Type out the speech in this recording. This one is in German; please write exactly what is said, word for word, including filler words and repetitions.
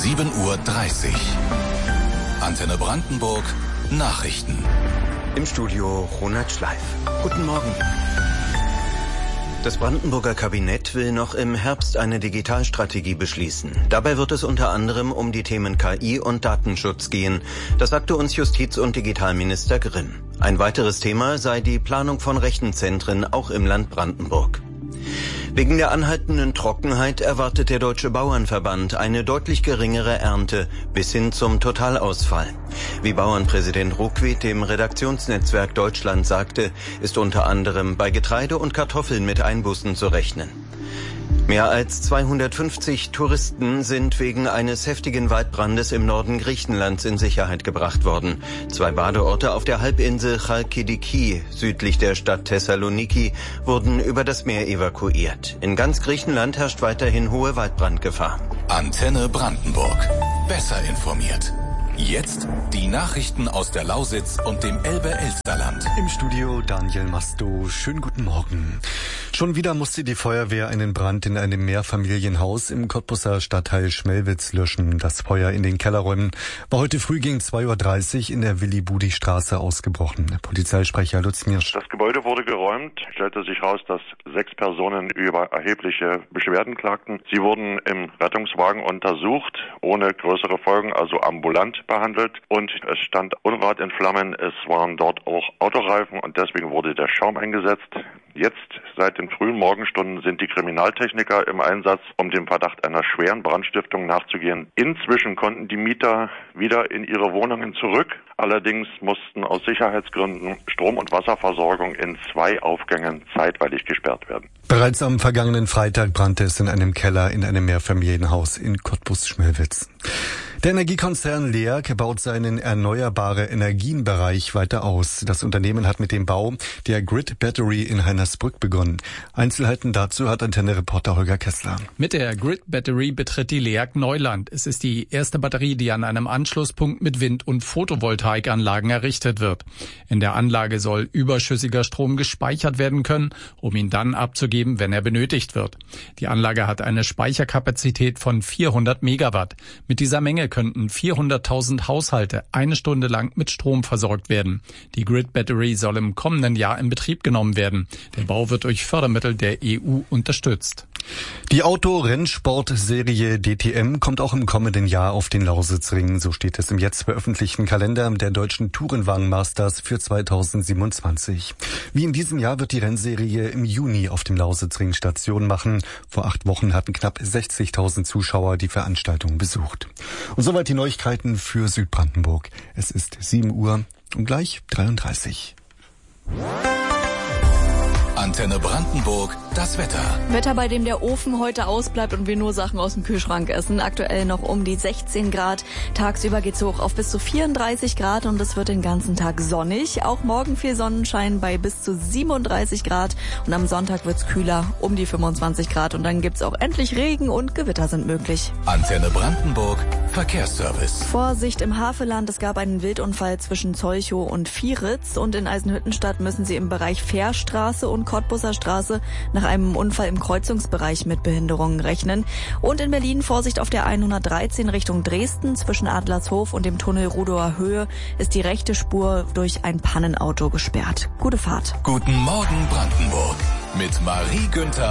sieben Uhr dreißig. Antenne Brandenburg, Nachrichten. Im Studio Ronald Schleif. Guten Morgen. Das Brandenburger Kabinett will noch im Herbst eine Digitalstrategie beschließen. Dabei wird es unter anderem um die Themen K I und Datenschutz gehen. Das sagte uns Justiz- und Digitalminister Grimm. Ein weiteres Thema sei die Planung von Rechenzentren auch im Land Brandenburg. Wegen der anhaltenden Trockenheit erwartet der Deutsche Bauernverband eine deutlich geringere Ernte bis hin zum Totalausfall. Wie Bauernpräsident Ruckwied dem Redaktionsnetzwerk Deutschland sagte, ist unter anderem bei Getreide und Kartoffeln mit Einbußen zu rechnen. Mehr als zweihundertfünfzig Touristen sind wegen eines heftigen Waldbrandes im Norden Griechenlands in Sicherheit gebracht worden. Zwei Badeorte auf der Halbinsel Chalkidiki, südlich der Stadt Thessaloniki, wurden über das Meer evakuiert. In ganz Griechenland herrscht weiterhin hohe Waldbrandgefahr. Antenne Brandenburg. Besser informiert. Jetzt die Nachrichten aus der Lausitz und dem Elbe-Elsterland. Im Studio Daniel Masto. Schönen guten Morgen. Schon wieder musste die Feuerwehr einen Brand in einem Mehrfamilienhaus im Cottbuser Stadtteil Schmelwitz löschen. Das Feuer in den Kellerräumen war heute früh gegen zwei Uhr dreißig in der Willi-Budi-Straße ausgebrochen. Der Polizeisprecher Lutz Mirsch. Das Gebäude wurde geräumt. Stellte sich raus, dass sechs Personen über erhebliche Beschwerden klagten. Sie wurden im Rettungswagen untersucht, ohne größere Folgen, also ambulant behandelt, und es stand Unrat in Flammen. Es waren dort auch Autoreifen und deswegen wurde der Schaum eingesetzt. Jetzt, seit den frühen Morgenstunden, sind die Kriminaltechniker im Einsatz, um dem Verdacht einer schweren Brandstiftung nachzugehen. Inzwischen konnten die Mieter wieder in ihre Wohnungen zurück. Allerdings mussten aus Sicherheitsgründen Strom- und Wasserversorgung in zwei Aufgängen zeitweilig gesperrt werden. Bereits am vergangenen Freitag brannte es in einem Keller in einem Mehrfamilienhaus in Cottbus-Schmelwitz. Der Energiekonzern L E A G baut seinen erneuerbare Energienbereich weiter aus. Das Unternehmen hat mit dem Bau der Grid Battery in Heinersbrück begonnen. Einzelheiten dazu hat Antenne-Reporter Holger Kessler. Mit der Grid Battery betritt die L E A G Neuland. Es ist die erste Batterie, die an einem Anschlusspunkt mit Wind- und Photovoltaikanlagen errichtet wird. In der Anlage soll überschüssiger Strom gespeichert werden können, um ihn dann abzugeben, wenn er benötigt wird. Die Anlage hat eine Speicherkapazität von vierhundert Megawatt. Mit dieser Menge könnten vierhunderttausend Haushalte eine Stunde lang mit Strom versorgt werden. Die Grid Battery soll im kommenden Jahr in Betrieb genommen werden. Der Bau wird durch Fördermittel der E U unterstützt. Die Auto-Rennsport-Serie D T M kommt auch im kommenden Jahr auf den Lausitzring. So steht es im jetzt veröffentlichten Kalender der deutschen Tourenwagen Masters für zweitausendsiebenundzwanzig. Wie in diesem Jahr wird die Rennserie im Juni auf dem Lausitzring Station machen. Vor acht Wochen hatten knapp sechzigtausend Zuschauer die Veranstaltung besucht. Und soweit die Neuigkeiten für Südbrandenburg. Es ist sieben Uhr und gleich dreiunddreißig. Antenne Brandenburg, das Wetter. Wetter, bei dem der Ofen heute ausbleibt und wir nur Sachen aus dem Kühlschrank essen. Aktuell noch um die sechzehn Grad. Tagsüber geht's hoch auf bis zu vierunddreißig Grad und es wird den ganzen Tag sonnig. Auch morgen viel Sonnenschein bei bis zu siebenunddreißig Grad. Und am Sonntag wird's kühler, um die fünfundzwanzig Grad. Und dann gibt's auch endlich Regen und Gewitter sind möglich. Antenne Brandenburg, Verkehrsservice. Vorsicht im Havelland. Es gab einen Wildunfall zwischen Zolchow und Vieritz. Und in Eisenhüttenstadt müssen Sie im Bereich Fährstraße und Cottbuser Straße nach einem Unfall im Kreuzungsbereich mit Behinderungen rechnen. Und in Berlin Vorsicht auf der hundertdreizehn Richtung Dresden. Zwischen Adlershof und dem Tunnel Rudower Höhe ist die rechte Spur durch ein Pannenauto gesperrt. Gute Fahrt. Guten Morgen Brandenburg mit Marie Günther